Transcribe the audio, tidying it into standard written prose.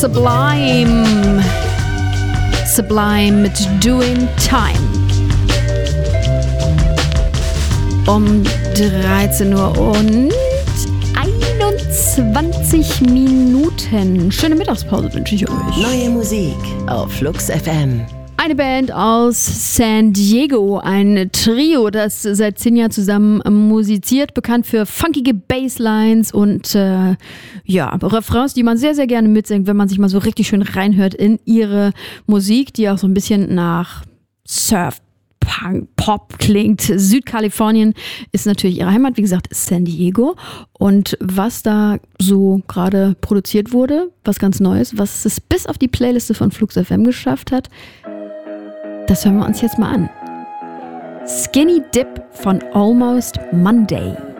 Sublime. Sublime mit Doing Time. Um 13 Uhr und 21 Minuten. Schöne Mittagspause wünsche ich euch. Neue Musik auf Flux FM. Eine Band aus San Diego, ein Trio, das seit 10 Jahren zusammen musiziert, bekannt für funkige Basslines und Refrains, die man sehr, sehr gerne mitsingt, wenn man sich mal so richtig schön reinhört in ihre Musik, die auch so ein bisschen nach Surf, Punk, Pop klingt. Südkalifornien ist natürlich ihre Heimat, wie gesagt, San Diego. Und was da so gerade produziert wurde, was ganz Neues, was es bis auf die Playliste von Flux FM geschafft hat, das hören wir uns jetzt mal an. Skinny Dip von Almost Monday.